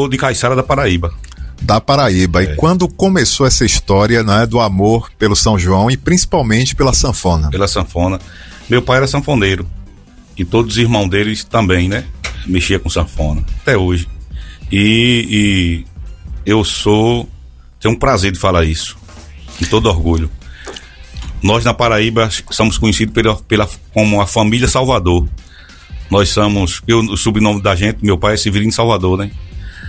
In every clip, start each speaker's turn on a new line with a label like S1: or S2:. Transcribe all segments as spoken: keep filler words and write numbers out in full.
S1: sou de Caiçara da Paraíba.
S2: Da Paraíba. É. E quando começou essa história, né, do amor pelo São João e principalmente pela sanfona?
S1: Pela sanfona. Meu pai era sanfoneiro. E todos os irmãos deles também, né? Mexia com sanfona. Até hoje. E, e eu sou... Tenho um prazer de falar isso. Com todo orgulho. Nós na Paraíba somos conhecidos pela, pela, como a família Salvador. Nós somos... Eu, o sobrenome da gente, meu pai é Severino Salvador, né?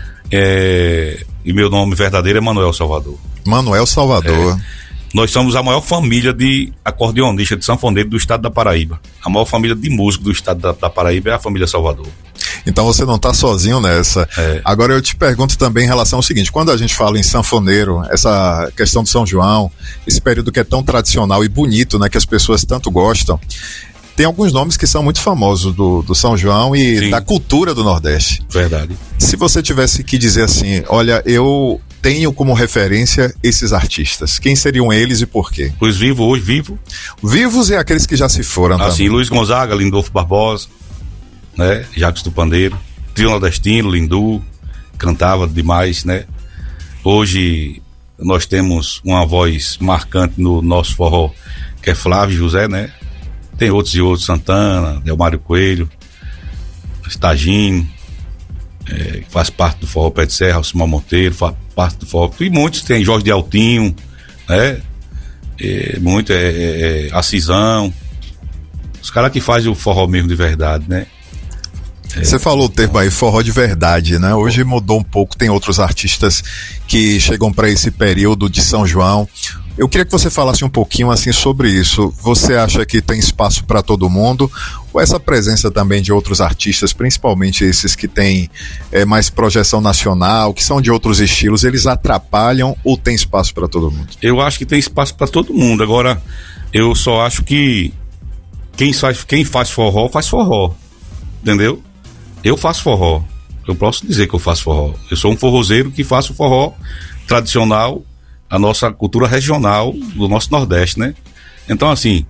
S1: É, e meu nome verdadeiro é Manuel Salvador.
S2: Manuel Salvador.
S1: É, nós somos a maior família de acordeonistas, de sanfoneiro do estado da Paraíba. A maior família de músicos do estado da, da Paraíba é a família Salvador.
S2: Então você não está sozinho nessa.
S1: É.
S2: Agora eu te pergunto também em relação ao seguinte: quando a gente fala em sanfoneiro, essa questão do São João, esse período que é tão tradicional e bonito, né, que as pessoas tanto gostam, tem alguns nomes que são muito famosos do, do São João e Sim. da cultura do Nordeste.
S1: Verdade.
S2: Se você tivesse que dizer assim, olha, eu tenho como referência esses artistas, quem seriam eles e por quê?
S1: Os vivos hoje, vivos.
S2: Vivos e aqueles que já se foram
S1: assim,
S2: também.
S1: Luiz Gonzaga, Lindolfo Barbosa, né? Jacques do Pandeiro, Trio Nordestino, Lindu, cantava demais, né? Hoje nós temos uma voz marcante no nosso forró, que é Flávio José, né? Tem outros e outros, Santana, Delmário Coelho, Stagino, é, faz parte do forró Pé de Serra, Alcimar Monteiro, faz parte do forró, e muitos tem, Jorge de Altinho, né? É, muito, é, é, Acisão, os caras que fazem o forró mesmo de verdade, né?
S2: É, Você falou o termo aí, forró de verdade, né? Hoje mudou um pouco, tem outros artistas que chegam para esse período de São João. Eu queria que você falasse um pouquinho assim sobre isso. Você acha que tem espaço para todo mundo? Ou essa presença também de outros artistas, principalmente esses que têm é, mais projeção nacional, que são de outros estilos, eles atrapalham ou tem espaço para todo mundo?
S1: Eu acho que tem espaço para todo mundo. Agora, eu só acho que quem faz, quem faz forró, faz forró. Entendeu? Eu faço forró. Eu posso dizer que eu faço forró. Eu sou um forrozeiro que faço forró tradicional, a nossa cultura regional do nosso Nordeste, né? Então, assim,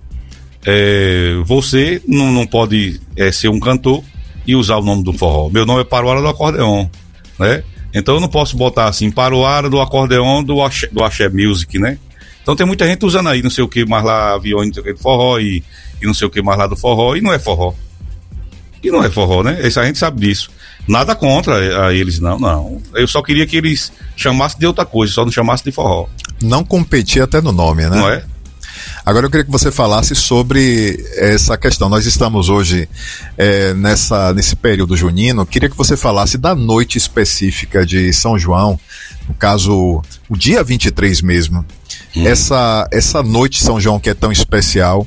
S1: é, você não, não pode é, ser um cantor e usar o nome do forró. Meu nome é Paruara do Acordeon, né? Então eu não posso botar assim, Paruara do Acordeon do Axé, do Axé Music, né? Então tem muita gente usando aí, não sei o que mais lá, aviões, não sei o que do forró e, e não sei o que mais lá do forró, e não é forró. E não é forró, né? Essa a gente sabe disso. Nada contra a eles, não, não. Eu só queria que eles chamassem de outra coisa, só não chamassem de forró.
S2: Não competir até no nome, né?
S1: Não é?
S2: Agora eu queria que você falasse sobre essa questão. Nós estamos hoje é, nessa, nesse período junino. Queria que você falasse da noite específica de São João, no caso, o dia vinte e três mesmo. Hum. Essa, essa noite de São João que é tão especial,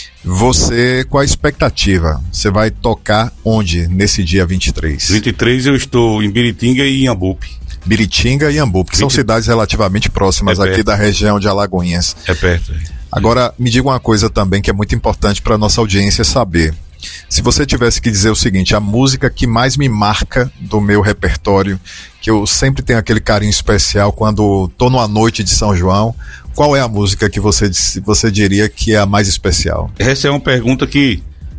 S2: você, qual a expectativa? Você vai tocar onde nesse dia vinte e três?
S1: vinte e três eu estou em Biritinga e Inhambupe.
S2: Biritinga e Inhambupe, que vinte... são cidades relativamente próximas é aqui da região de Alagoinhas.
S1: É perto. É.
S2: Agora, me diga uma coisa também que é muito importante para a nossa audiência saber. Se você tivesse que dizer o seguinte, a música que mais me marca do meu repertório, que eu sempre tenho aquele carinho especial quando estou numa noite de São João, qual é a música que você, você diria que é a mais especial? Essa
S1: é uma pergunta que,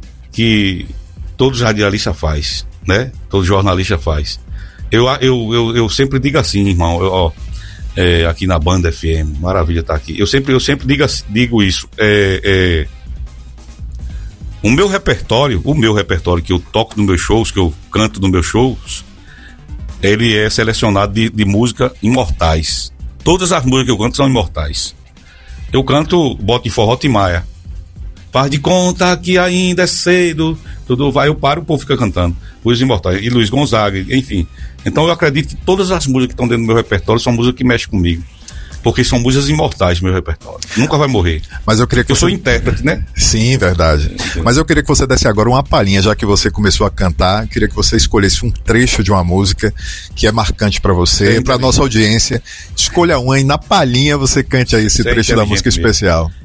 S1: que todo radialista faz, né? Todo jornalista faz. Eu, eu, eu, eu sempre digo assim, irmão, eu, ó, é, aqui na Banda F M, maravilha tá aqui. Eu sempre, eu sempre digo, digo isso. É, é, o meu repertório, o meu repertório que eu toco nos meus shows, que eu canto nos meus shows, ele é selecionado de, de música imortais. Todas as músicas que eu canto são imortais. Eu canto, boto em forró Tim Maia. Faz de conta que ainda é cedo. Tudo vai, eu paro, o povo fica cantando. Músicas imortais. E Luiz Gonzaga, enfim. Então eu acredito que todas as músicas que estão dentro do meu repertório são músicas que mexem comigo. Porque são músicas imortais no meu repertório. Nunca vai morrer.
S2: Mas eu queria que
S1: eu
S2: você...
S1: sou intérprete, né?
S2: Sim, verdade. Sim. Mas eu queria que você desse agora uma palhinha, já que você começou a cantar. Queria que você escolhesse um trecho de uma música que é marcante para você, para nossa audiência. Escolha uma e na palhinha você cante aí esse você trecho é da música mesmo. Especial.